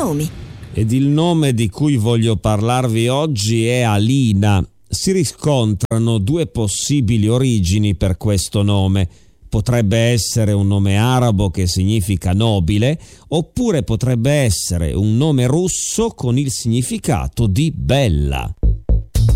nomi. Ed il nome di cui voglio parlarvi oggi è Alina. Si riscontrano due possibili origini per questo nome. Potrebbe essere un nome arabo che significa nobile, oppure potrebbe essere un nome russo con il significato di bella.